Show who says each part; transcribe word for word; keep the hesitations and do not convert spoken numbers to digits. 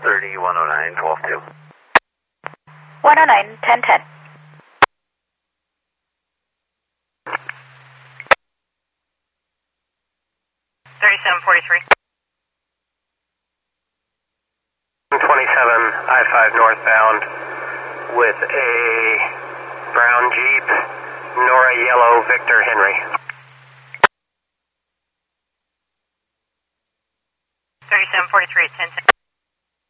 Speaker 1: thirty, one oh nine, twelve two.
Speaker 2: one oh nine, ten ten.
Speaker 3: thirty-seven forty-three.
Speaker 4: twenty-seven, I five northbound with a brown Jeep, Nora Yellow, Victor Henry.
Speaker 3: thirty-seven forty-three, ten ten.